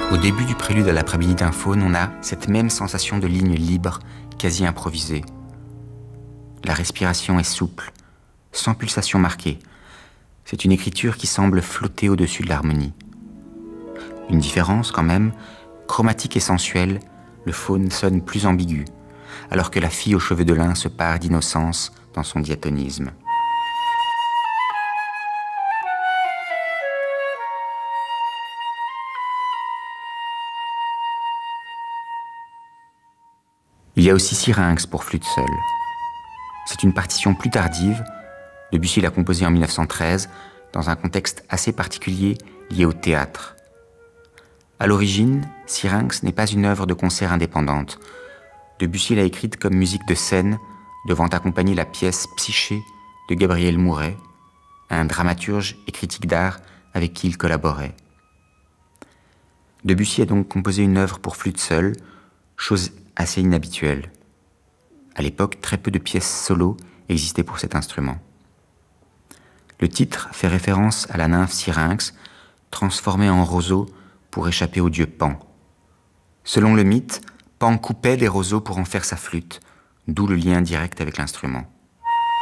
Au début du prélude à la Prabini d'un faune, on a cette même sensation de ligne libre, quasi improvisée. La respiration est souple, sans pulsation marquée. C'est une écriture qui semble flotter au-dessus de l'harmonie. Une différence quand même, chromatique et sensuelle, le faune sonne plus ambigu, alors que la fille aux cheveux de lin se pare d'innocence dans son diatonisme. Il y a aussi Syrinx pour flûte seule. C'est une partition plus tardive. Debussy l'a composée en 1913, dans un contexte assez particulier lié au théâtre. À l'origine, Syrinx n'est pas une œuvre de concert indépendante. Debussy l'a écrite comme musique de scène, devant accompagner la pièce Psyché de Gabriel Mouret, un dramaturge et critique d'art avec qui il collaborait. Debussy a donc composé une œuvre pour flûte seule, chose assez inhabituelle. À l'époque, très peu de pièces solo existaient pour cet instrument. Le titre fait référence à la nymphe Syrinx, transformée en roseau pour échapper au dieu Pan. Selon le mythe, Pan coupait des roseaux pour en faire sa flûte, d'où le lien direct avec l'instrument.